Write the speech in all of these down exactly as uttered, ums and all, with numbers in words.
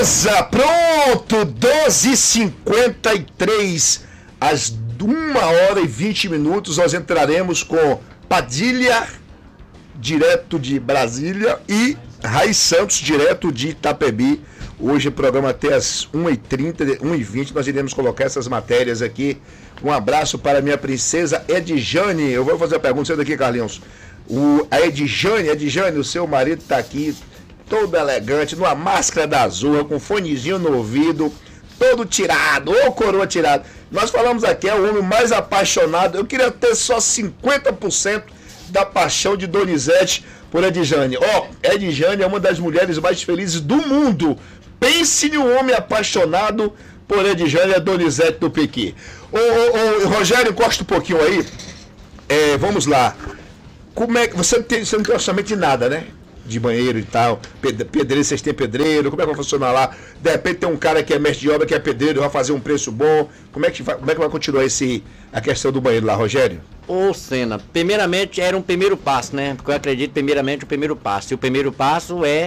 Beleza, pronto, doze e cinquenta e três, às uma hora e vinte minutos, nós entraremos com Padilha, direto de Brasília, e Raiz Santos, direto de Itapebi. Hoje o programa até às uma e trinta, uma e vinte, nós iremos colocar essas matérias aqui. Um abraço para minha princesa Edjane. Eu vou fazer a pergunta, você daqui, Carlinhos. O, a Edjane, Edjane, o seu marido está aqui, todo elegante, numa máscara da Azul, com fonezinho no ouvido, todo tirado, ou coroa tirado. Nós falamos aqui, é o homem mais apaixonado. Eu queria ter só cinquenta por cento da paixão de Donizete por Edjane. Ó, oh, Edjane é uma das mulheres mais felizes do mundo. Pense em um homem apaixonado por Edjane, é Donizete do Pequi. Ô, ô, ô, Rogério, encosta um pouquinho aí. É, vamos lá. Como é que você não tem, você não tem orçamento de nada, né? De banheiro e tal, pedreiro, vocês têm pedreiro, como é que vai funcionar lá? De repente tem um cara que é mestre de obra, que é pedreiro, vai fazer um preço bom, como é que vai, como é que vai continuar esse, a questão do banheiro lá, Rogério? Ô, Senna, primeiramente era um primeiro passo, né? Porque eu acredito, primeiramente, o primeiro passo. E o primeiro passo é,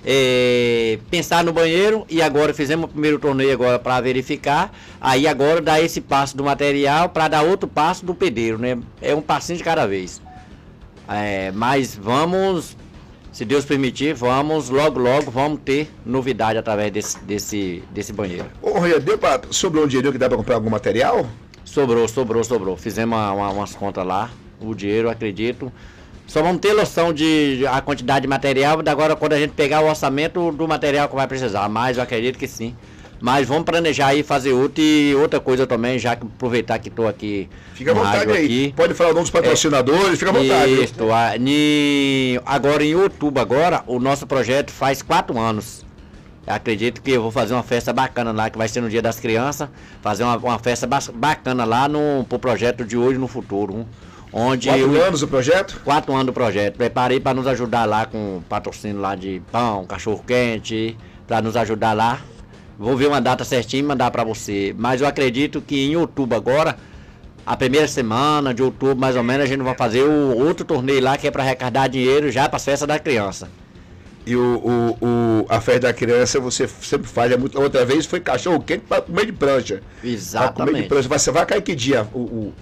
é pensar no banheiro, e agora fizemos o primeiro torneio agora para verificar, aí agora dá esse passo do material para dar outro passo do pedreiro, né? É um passinho de cada vez. É, mas vamos... Se Deus permitir, vamos, logo, logo, vamos ter novidade através desse, desse, desse banheiro. Ô, Rogério, deu pra, sobrou um dinheiro que dá para comprar algum material? Sobrou, sobrou, sobrou. Fizemos uma, uma, umas contas lá, o dinheiro, acredito. Só vamos ter noção de, de a quantidade de material, agora quando a gente pegar o orçamento do material que vai precisar. Mas eu acredito que sim. Mas vamos planejar aí fazer outro e outra coisa também, já que aproveitar que estou aqui. Fica à vontade aí. Aqui. Pode falar o nome dos patrocinadores, é, fica à vontade. Isso, a, ni, agora em outubro, agora, o nosso projeto faz quatro anos. Eu acredito que eu vou fazer uma festa bacana lá, que vai ser no Dia das Crianças. Fazer uma, uma festa bacana lá no pro projeto de hoje no futuro. Onde quatro eu, anos o projeto? Quatro anos do projeto. Preparei para nos ajudar lá com patrocínio lá de pão, cachorro quente, para nos ajudar lá. Vou ver uma data certinha e mandar para você. Mas eu acredito que em outubro agora, a primeira semana de outubro mais ou menos, a gente vai fazer o outro torneio lá, que é para arrecadar dinheiro já para as festas da criança. E o, o, o, a festa da criança você sempre faz, é muito, outra vez foi cachorro quente para comer de prancha. Exatamente. Pra comer de prancha. Você vai cair que dia? O, o...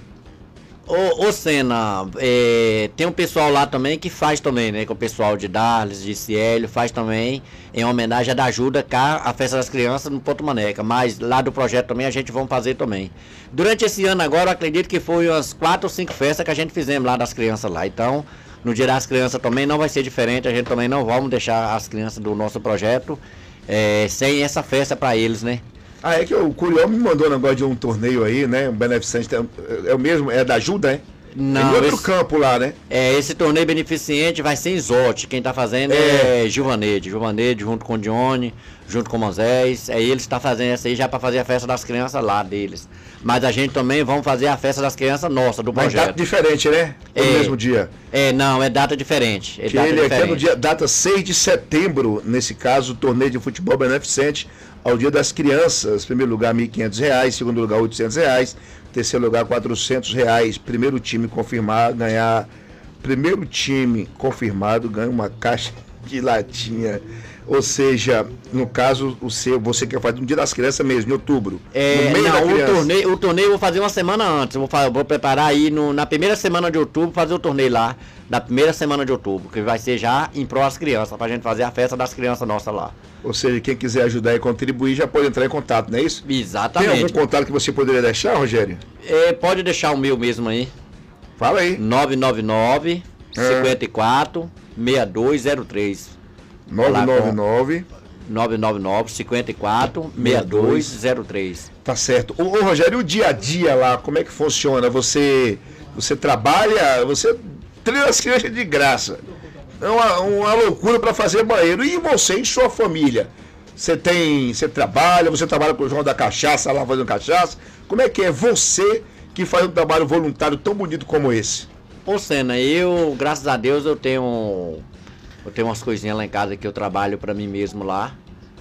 Ô, ô Senna, é, tem um pessoal lá também que faz também, né? Que o pessoal de Darles, de Ciélio, faz também em homenagem a da ajuda cá, a festa das crianças no Ponto Maneca. Mas lá do projeto também a gente vai fazer também. Durante esse ano agora, eu acredito que foi umas quatro ou cinco festas que a gente fizemos lá das crianças lá. Então, no Dia das Crianças também não vai ser diferente. A gente também não vamos deixar as crianças do nosso projeto é, sem essa festa para eles, né? Ah, é que o Curió me mandou um negócio de um torneio aí, né? Um beneficente. É o mesmo? É da ajuda, né? Não, em outro esse, campo lá, né? É, esse torneio beneficente vai ser em Zote. Quem tá fazendo é, é Gilvanede. Gilvanede junto com o Dione, junto com o Moisés. É eles que tá fazendo essa aí já para fazer a festa das crianças lá deles. Mas a gente também vamos fazer a festa das crianças nossa, do projeto. Mas data diferente, né? No é, mesmo dia. É, não, é data diferente. É que data ele diferente. aqui é no dia, data seis de setembro, nesse caso, o torneio de futebol beneficente ao Dia das Crianças. Primeiro lugar, mil e quinhentos reais. Segundo lugar, oitocentos reais. Terceiro lugar, quatrocentos reais. Primeiro time confirmado ganhar. Primeiro time confirmado ganha uma caixa de latinha. Ou seja, no caso, o seu, você quer fazer no Dia das Crianças mesmo, em outubro. É, no meio não, da o criança. torneio, o torneio eu vou fazer uma semana antes. Eu vou, fazer, vou preparar aí no, na primeira semana de outubro, fazer o torneio lá. Da primeira semana de outubro, que vai ser já em pró às crianças, pra gente fazer a festa das crianças nossas lá. Ou seja, quem quiser ajudar e contribuir já pode entrar em contato, não é isso? Exatamente. Tem algum contato que você poderia deixar, Rogério? É, pode deixar o meu mesmo aí. Fala aí. nove nove nove, cinquenta e quatro, sessenta e dois zero três. nove nove nove nove nove nove, cinquenta e quatro, sessenta e dois zero três. Tá certo. Ô, ô Rogério, o dia a dia lá, como é que funciona? Você, você trabalha, você treina as crianças de graça. É uma, uma loucura para fazer banheiro. E você e sua família? Você tem, você trabalha, você trabalha com o João da Cachaça, lá fazendo cachaça. Como é que é você que faz um trabalho voluntário tão bonito como esse? Ô Senna, eu, graças a Deus, eu tenho eu tenho umas coisinhas lá em casa que eu trabalho para mim mesmo lá.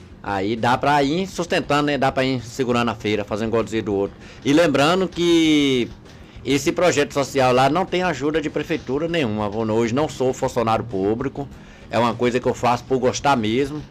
Aí dá pra ir sustentando, né? Dá pra ir segurando a feira, fazendo igual dizer do outro. E lembrando que esse projeto social lá não tem ajuda de prefeitura nenhuma. Hoje não sou funcionário público. É uma coisa que eu faço por gostar mesmo.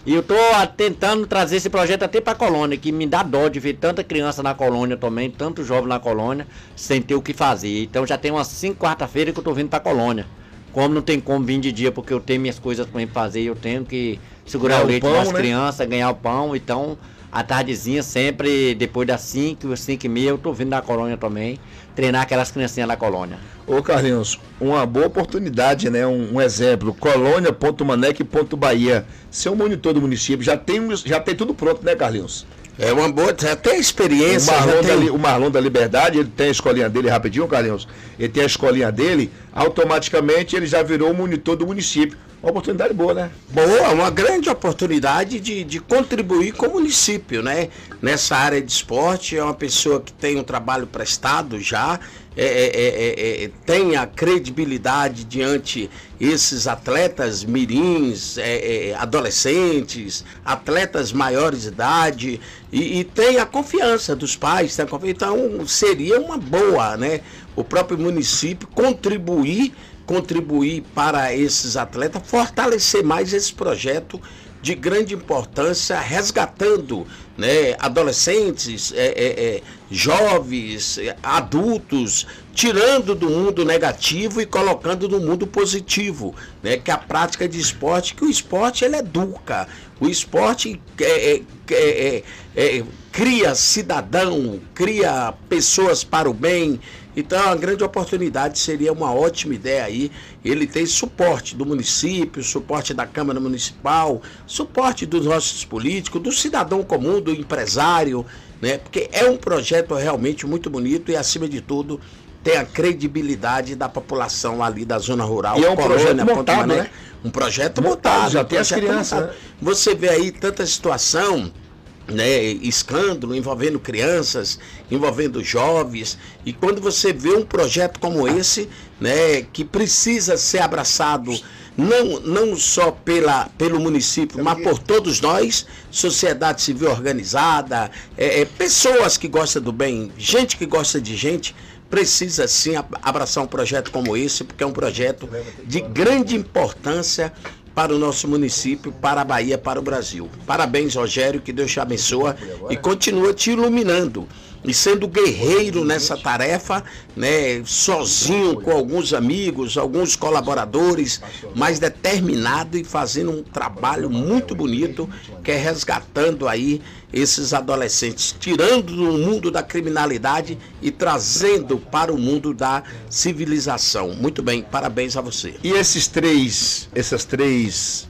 E eu tô ah, tentando trazer esse projeto até pra colônia, que me dá dó de ver tanta criança na colônia também, tanto jovem na colônia, sem ter o que fazer. Então já tem umas cinco quarta-feira que eu tô vindo pra colônia. Como não tem como vir de dia, porque eu tenho minhas coisas pra fazer, eu tenho que segurar ganhar o leite pão, das né? crianças, ganhar o pão. Então, à tardezinha, sempre depois das cinco, cinco e meia, eu tô vindo da colônia também, treinar aquelas criancinhas da colônia. Ô Carlinhos, uma boa oportunidade, né? Um, um exemplo, colônia ponto maneque ponto bahia. Seu monitor do município, já tem, já tem tudo pronto, né, Carlinhos? É uma boa, já tem experiência. O Marlon, tem... da, o Marlon da Liberdade, ele tem a escolinha dele, rapidinho, Carlinhos. Ele tem a escolinha dele, automaticamente ele já virou o monitor do município. Uma oportunidade boa, né? Boa, uma grande oportunidade de, de contribuir com o município, né? Nessa área de esporte, é uma pessoa que tem um trabalho prestado já, é, é, é, é, tem a credibilidade diante esses atletas mirins, é, é, adolescentes, atletas maiores de idade, e, e tem a confiança dos pais, tem a confiança. Então seria uma boa, né? O próprio município contribuir contribuir para esses atletas, fortalecer mais esse projeto de grande importância, resgatando, né, adolescentes, é, é, é, jovens, é, adultos, tirando do mundo negativo e colocando no mundo positivo, né, que a prática de esporte, que o esporte ele educa, o esporte é, é, é, é, cria cidadão, cria pessoas para o bem. Então, a grande oportunidade seria uma ótima ideia aí. Ele tem suporte do município, suporte da Câmara Municipal, suporte dos nossos políticos, do cidadão comum, do empresário, né? Porque é um projeto realmente muito bonito e, acima de tudo, tem a credibilidade da população ali da zona rural. E é um projeto montado, né? Um projeto montado. Já tem as crianças, né? Você vê aí tanta situação, né, escândalo envolvendo crianças, envolvendo jovens, e quando você vê um projeto como esse, né, que precisa ser abraçado não, não só pela, pelo município, mas por todos nós, sociedade civil organizada, é, é, pessoas que gostam do bem, gente que gosta de gente, precisa sim abraçar um projeto como esse, porque é um projeto de grande importância para o nosso município, para a Bahia, para o Brasil. Parabéns, Rogério, que Deus te abençoe e continua te iluminando. E sendo guerreiro nessa tarefa, né, sozinho com alguns amigos, alguns colaboradores, mas determinado e fazendo um trabalho muito bonito, que é resgatando aí esses adolescentes, tirando do mundo da criminalidade e trazendo para o mundo da civilização. Muito bem, parabéns a você. E esses três, essas três,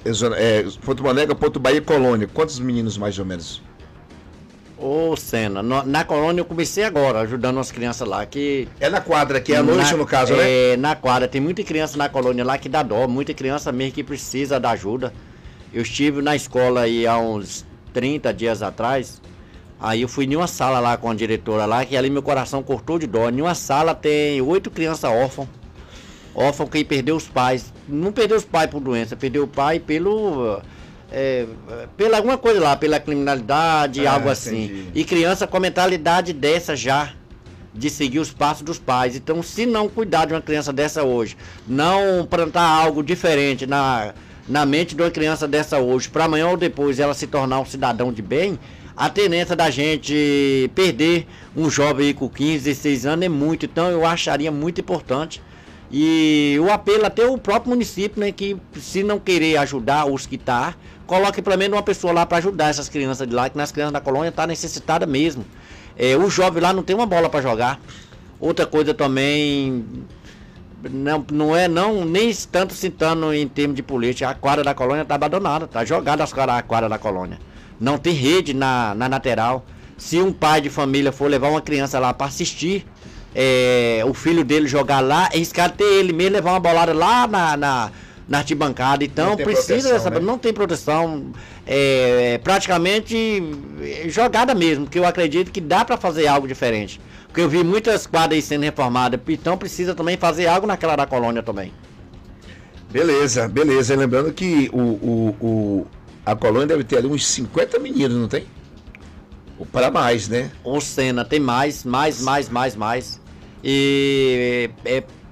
é, Ponto Maneca, Ponto Bahia e Colônia, quantos meninos mais ou menos? Ô, Senna, no, na colônia eu comecei agora, ajudando as crianças lá, que... É na quadra, que é à noite no caso, é, né? É, na quadra, tem muita criança na colônia lá que dá dó, muita criança mesmo que precisa da ajuda. Eu estive na escola aí há uns trinta dias atrás, aí eu fui em uma sala lá com a diretora lá, que ali meu coração cortou de dó. Em uma sala tem oito crianças órfãos, órfãos que perdeu os pais, não perdeu os pais por doença, perdeu o pai pelo... É, pela alguma coisa lá, pela criminalidade, ah, algo assim. Entendi. E criança com a mentalidade dessa já, de seguir os passos dos pais. Então, se não cuidar de uma criança dessa hoje, não plantar algo diferente na, na mente de uma criança dessa hoje, para amanhã ou depois ela se tornar um cidadão de bem, a tendência da gente perder um jovem aí com quinze, dezesseis anos é muito. Então, eu acharia muito importante. E o apelo até o próprio município, né, que se não querer ajudar os que tá, coloque pelo menos uma pessoa lá para ajudar essas crianças de lá, que nas crianças da colônia tá necessitada mesmo. É, o jovem lá não tem uma bola para jogar. Outra coisa também, não, não é não, nem tanto citando em termos de política, a quadra da colônia tá abandonada, tá jogada as a quadra da colônia. Não tem rede na, na lateral. Se um pai de família for levar uma criança lá para assistir, É, o filho dele jogar lá, é arriscado ter ele mesmo levar uma bolada lá na, na, na arquibancada. Então precisa dessa, né? Não tem proteção, é, praticamente jogada mesmo, que eu acredito que dá para fazer algo diferente, porque eu vi muitas quadras sendo reformadas, então precisa também fazer algo naquela da colônia também. Beleza, beleza, lembrando que o, o, o, a colônia deve ter ali uns cinquenta meninos, não tem? Ou para mais, né? Ou Senna, tem mais, mais, mais, mais, mais. E é,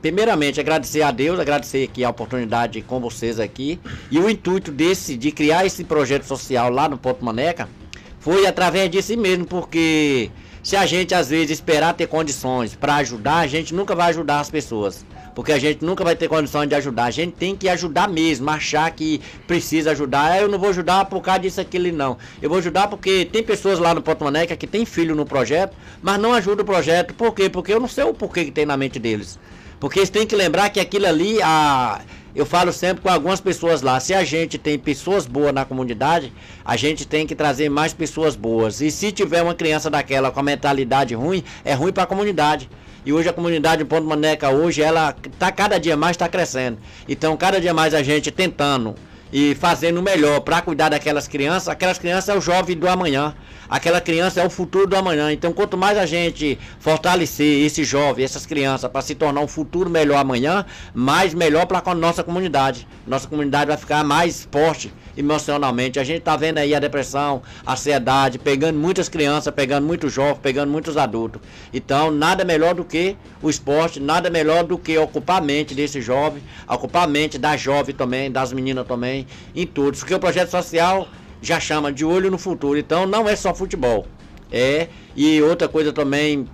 primeiramente, agradecer a Deus, agradecer aqui a oportunidade com vocês aqui. E o intuito desse, de criar esse projeto social lá no Ponto Maneca, foi através disso mesmo, porque se a gente às vezes esperar ter condições para ajudar, a gente nunca vai ajudar as pessoas. Porque a gente nunca vai ter condições de ajudar. A gente tem que ajudar mesmo, achar que precisa ajudar. Eu não vou ajudar por causa disso, aquilo, não. Eu vou ajudar porque tem pessoas lá no Ponto Maneca que tem filho no projeto, mas não ajudam o projeto. Por quê? Porque eu não sei o porquê que tem na mente deles. Porque eles têm que lembrar que aquilo ali, a... eu falo sempre com algumas pessoas lá, se a gente tem pessoas boas na comunidade, a gente tem que trazer mais pessoas boas. E se tiver uma criança daquela com a mentalidade ruim, é ruim para a comunidade. E hoje a comunidade do Ponto Maneca, hoje, ela tá cada dia mais está crescendo. Então, cada dia mais a gente tentando e fazendo o melhor para cuidar daquelas crianças. Aquelas crianças é o jovem do amanhã. Aquela criança é o futuro do amanhã. Então, quanto mais a gente fortalecer esse jovem, essas crianças, para se tornar um futuro melhor amanhã, mais melhor para a nossa comunidade. Nossa comunidade vai ficar mais forte emocionalmente. A gente está vendo aí a depressão, a ansiedade, pegando muitas crianças, pegando muitos jovens, pegando muitos adultos. Então, nada melhor do que o esporte, nada melhor do que ocupar a mente desse jovem, ocupar a mente da jovem também, das meninas também, em tudo. Porque o projeto social já chama de olho no futuro. Então, não é só futebol. É, e outra coisa também,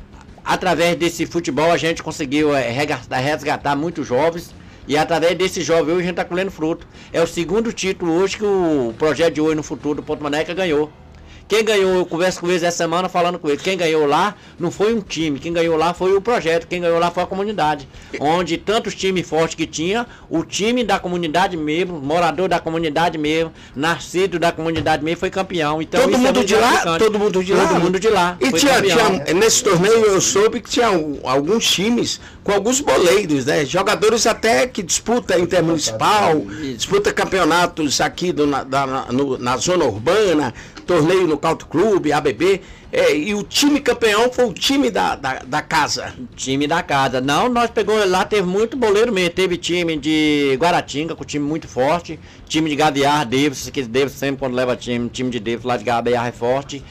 através desse futebol a gente conseguiu é, resgatar muitos jovens. E através desse jovem hoje a gente está colhendo fruto. É o segundo título hoje que o projeto de Olho no Futuro do Ponto Maneca ganhou. Quem ganhou, eu converso com eles essa semana falando com eles, quem ganhou lá não foi um time, quem ganhou lá foi o projeto, quem ganhou lá foi a comunidade. Onde tantos times fortes que tinha, o time da comunidade mesmo, morador da comunidade mesmo, nascido da comunidade mesmo, foi campeão. Então, todo mundo é de lá? Todo mundo de lá? Todo mundo de lá. E tinha, tinha, nesse torneio eu soube que tinha alguns times com alguns boleiros, né? Jogadores até que disputam intermunicipal, disputa campeonatos aqui do, na, da, no, na zona urbana, torneio no Country Club, A B B, é, e o time campeão foi o time da, da, da casa. Time da casa. Não, nós pegou lá, teve muito boleiro mesmo. Teve time de Guaratinga, com time muito forte. Time de Gaviar, Davis, que Davis sempre quando leva time, time de Davis lá de Gaviar é forte.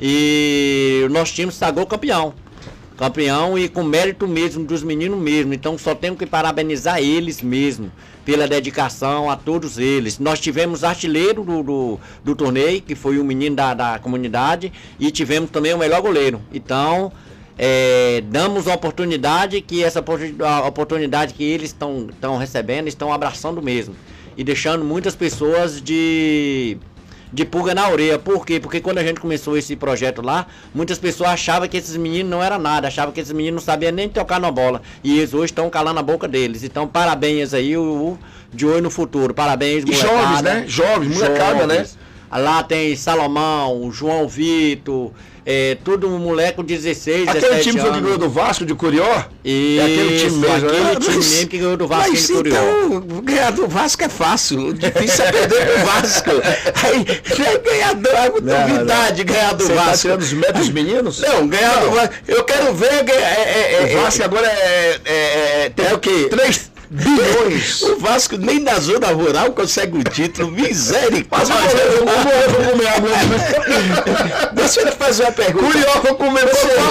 E o nosso time sagou campeão. Campeão e com mérito mesmo dos meninos mesmo. Então só temos que parabenizar eles mesmo pela dedicação a todos eles. Nós tivemos artilheiro do, do, do torneio, que foi um menino da, da comunidade, e tivemos também o melhor goleiro. Então, é, damos a oportunidade, que essa a oportunidade que eles estão recebendo, estão abraçando mesmo. E deixando muitas pessoas de... de pulga na orelha. Por quê? Porque quando a gente começou esse projeto lá, muitas pessoas achavam que esses meninos não eram nada, achavam que esses meninos não sabiam nem tocar na bola. E eles hoje estão calando a boca deles. Então, parabéns aí, o, o de olho no futuro. Parabéns, molecada. E jovens, né? Jovens, molecada, né? Lá tem Salomão, João Vitor, é, tudo um moleque com dezesseis, aquele dezessete time anos. foi que ganhou do Vasco de Curió? Isso, é aquele time mesmo, aquele né? time mesmo que ganhou do Vasco Mas de Curió. Então, ganhar do Vasco é fácil. O difícil é perder do Vasco. Aí, ganhar do Vasco, duvidade ganhar do Você Vasco. Tá tirando os métodos dos meninos? Não, ganhar Não. do Vasco. Eu quero ver. Ganhar, é, é, O Vasco agora é, é, é, tem é o quê? três bilhões. O Vasco nem na zona rural consegue o título. Misericórdia. Mas eu vou morrer, eu vou comer água. Deixa eu te fazer uma pergunta. Curió foi comer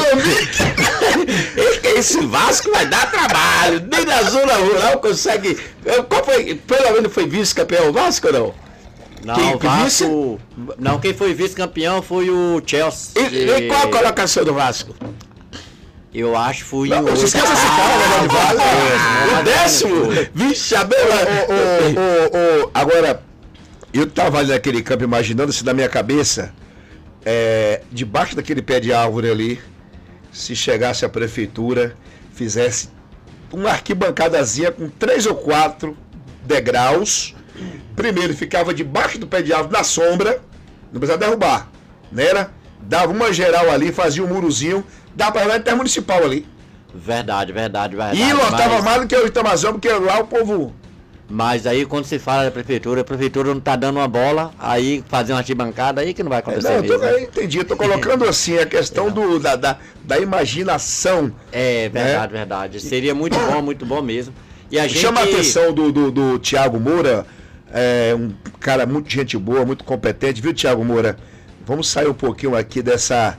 Esse Vasco vai dar trabalho. Nem na zona rural consegue. Qual foi, pelo menos foi vice-campeão o Vasco ou não? Não, Quem- o Vasco, não, quem foi vice-campeão foi o Chelsea. E, e qual a colocação do Vasco? Eu acho que foi Não, o... você esquece esse cara, né, de Vasco? O décimo? Vixe, a bela. Ô, ô, ô, agora, eu tava ali naquele campo imaginando se na minha cabeça, é, debaixo daquele pé de árvore ali, se chegasse a prefeitura, fizesse uma arquibancadazinha com três ou quatro degraus. Primeiro ficava debaixo do pé de árvore, na sombra, não precisava derrubar, né? Era, dava uma geral ali, fazia um murozinho, dava pra jogar intermunicipal ali. Verdade, verdade, verdade. E lotava mas, mais do que o Itamazão, porque lá o povo... mas aí quando se fala da prefeitura, a prefeitura não tá dando uma bola, aí fazer uma arquibancada aí que não vai acontecer Não, eu mesmo. tô, eu entendi, eu tô colocando assim a questão do, da, da, da imaginação. É, verdade, verdade. Seria muito bom, muito bom mesmo. E a gente... Chama a atenção do, do, do Thiago Moura, é um cara muito gente boa, muito competente, viu, Thiago Moura? Vamos sair um pouquinho aqui dessa,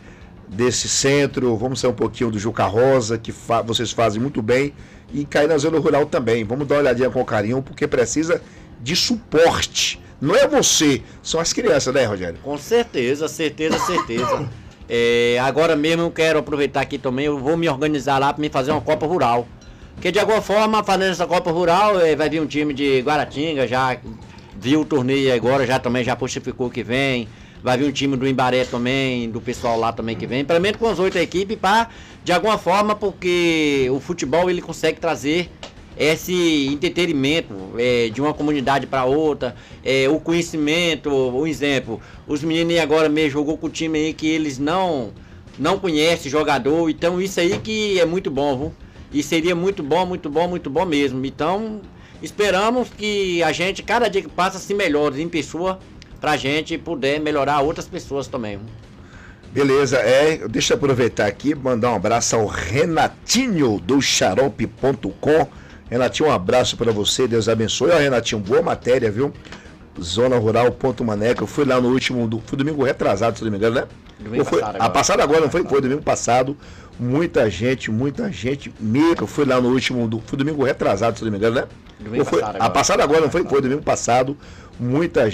desse centro, vamos sair um pouquinho do Juca Rosa, que fa vocês fazem muito bem, e cair na zona rural também. Vamos dar uma olhadinha com carinho, porque precisa de suporte. Não é você, são as crianças, né, Rogério? Com certeza, certeza, certeza. É, agora mesmo eu quero aproveitar aqui também, eu vou me organizar lá para me fazer uma Copa Rural. Porque de alguma forma, fazendo essa Copa Rural, é, vai vir um time de Guaratinga, já viu o torneio agora, já também já postificou que vem. Vai vir um time do Imbaré também, do pessoal lá também que vem. Pelo menos com as oito equipes, para de alguma forma, porque o futebol ele consegue trazer esse entretenimento é, de uma comunidade para outra, é, o conhecimento, um exemplo, os meninos agora mesmo jogou com o time aí que eles não, não conhecem jogador, então isso aí que é muito bom, viu? E seria muito bom, muito bom, muito bom mesmo. Então, esperamos que a gente, cada dia que passa, se melhore em pessoa, pra gente poder melhorar outras pessoas também. Beleza, é, deixa eu aproveitar aqui, mandar um abraço ao Renatinho do xarope ponto com. Renatinho, um abraço para você, Deus abençoe. Ó, Renatinho, boa matéria, viu? Zona Rural Ponto Maneca, eu fui lá no último, do, foi domingo retrasado, se não me engano, né? Domingo foi, passado a agora. passada agora, não foi? Foi domingo passado. Muita gente, muita gente mesmo. Eu fui lá no último, do, foi domingo retrasado, se não me engano, né? Domingo foi, passado a agora. passada agora, não foi? Foi domingo passado. Muita gente.